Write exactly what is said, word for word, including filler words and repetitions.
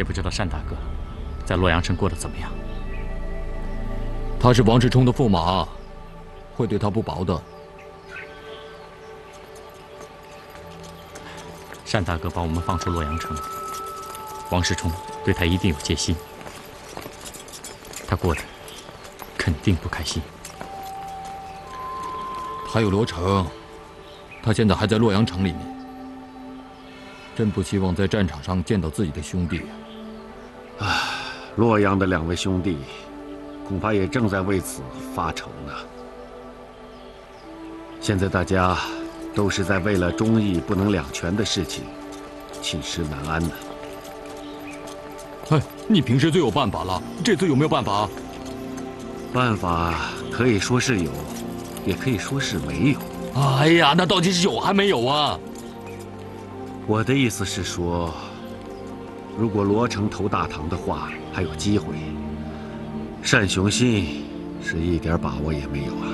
也不知道单大哥在洛阳城过得怎么样。 他是王世充的驸马，会对他不薄的。 单大哥把我们放出洛阳城，王世充对他一定有戒心，他过得肯定不开心。 还有罗成，他现在还在洛阳城里面，真不希望在战场上见到自己的兄弟。 唉，洛阳的两位兄弟，恐怕也正在为此发愁呢。现在大家都是在为了忠义不能两全的事情，寝食难安呢。 哎，你平时最有办法了，这次有没有办法？ 办法可以说是有，也可以说是没有。 哎呀，那到底是有还没有啊？ 我的意思是说，如果罗成投大唐的话，还有机会。单雄信是一点把握也没有啊。